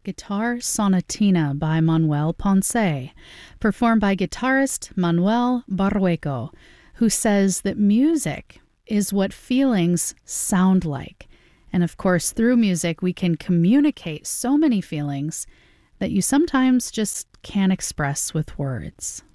Guitar Sonatina by Manuel Ponce, performed by guitarist Manuel Barrueco, who says that music is what feelings sound like. And of course, through music, we can communicate so many feelings that you sometimes just can't express with words.